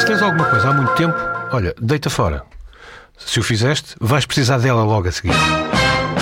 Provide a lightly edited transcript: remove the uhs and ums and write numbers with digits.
Se tens alguma coisa há muito tempo, olha, deita fora. Se o fizeste, vais precisar dela logo a seguir.